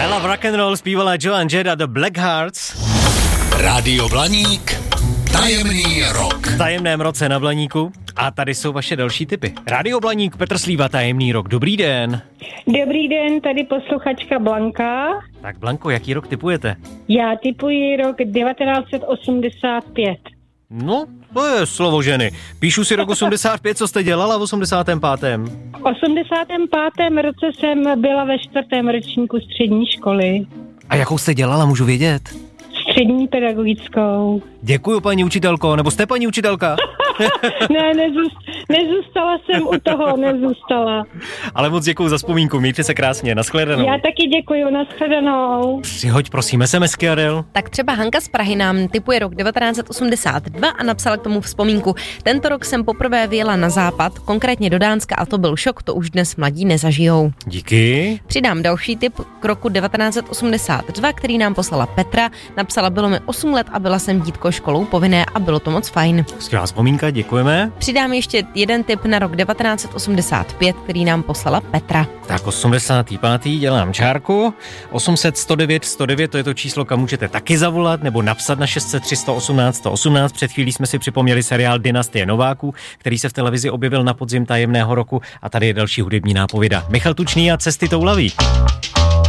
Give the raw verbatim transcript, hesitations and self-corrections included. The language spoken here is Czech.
I Love Rock and Roll zpívala Joan Jett a The Black Hearts. Rádio Blaník, tajemný rok. V tajemném roce na Blaníku. A tady jsou vaše další tipy. Rádio Blaník, Petr Slíva, tajemný rok. Dobrý den. Dobrý den, tady posluchačka Blanka. Tak Blanko, jaký rok tipujete? Já tipuji rok devatenáct set osmdesát pět. No, to je slovo ženy. Píšu si rok osmdesát pět, co jste dělala v osmdesátém pátém? V osmdesátém pátém roce jsem byla ve čtvrtém ročníku střední školy. A jakou jste dělala, můžu vědět? Střední pedagogickou. Děkuju, paní učitelko, nebo jste paní učitelka? Ne, nezůst, nezůstala jsem u toho, nezůstala. Ale moc děkuju za vzpomínku, mějte se krásně, nashledanou. Já taky děkuju, nashledanou. Přihoď prosím SMSky, Adel. Tak třeba Hanka z Prahy nám tipuje rok devatenáct set osmdesát dva a napsala k tomu vzpomínku. Tento rok jsem poprvé vyjela na západ, konkrétně do Dánska, a to byl šok, to už dnes mladí nezažijou. Díky. Přidám další tip k roku devatenáct set osmdesát dva, který nám poslala Petra. Napsala, bylo mi osm let a byla jsem dítko školou povinné a bylo to moc fajn. Skvělá vzpomínka, děkujeme. Přidám ještě jeden tip na rok devatenáct set osmdesát pět, který nám poslala Petra. Tak osmdesátý pátý dělám čárku. osm set sto devět sto devět, to je to číslo, kam můžete taky zavolat nebo napsat na šest set tři sto osmnáct sto osmnáct. Před chvílí jsme si připomněli seriál Dynastie Nováků, který se v televizi objevil na podzim tajemného roku, a tady je další hudební nápověda. Michal Tučný a Cesty toulaví.